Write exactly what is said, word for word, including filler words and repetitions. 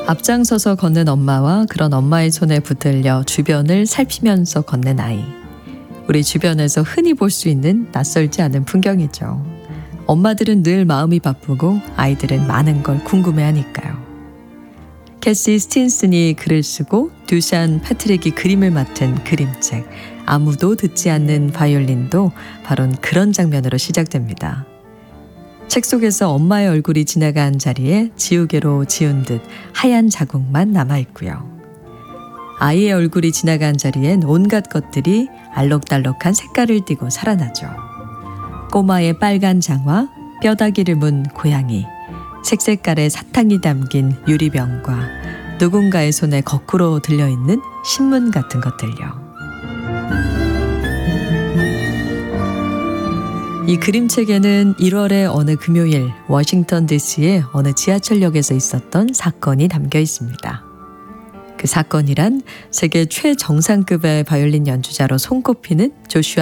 앞장서서 걷는 엄마와 그런 엄마의 손에 붙들려 주변을 살피면서 걷는 아이. 우리 주변에서 흔히 볼 수 있는 낯설지 않은 풍경이죠. 엄마들은 늘 마음이 바쁘고 아이들은 많은 걸 궁금해하니까요. 캐시 스틴슨이 글을 쓰고 듀샨 패트릭이 그림을 맡은 그림책 아무도 듣지 않는 바이올린도 바로 그런 장면으로 시작됩니다. 책 속에서 엄마의 얼굴이 지나간 자리에 지우개로 지운 듯 하얀 자국만 남아있고요. 아이의 얼굴이 지나간 자리엔 온갖 것들이 알록달록한 색깔을 띠고 살아나죠. 꼬마의 빨간 장화, 뼈다귀를 문 고양이, 색색깔의 사탕이 담긴 유리병과 누군가의 손에 거꾸로 들려있는 신문 같은 것들요. 이 그림책에는 일월의 어느 금요일 워싱턴 디씨의 어느 지하철역에서 있었던 사건이 담겨 있습니다. 그 사건이란 세계 최정상급의 바이올린 연주자로 손꼽히는 조슈아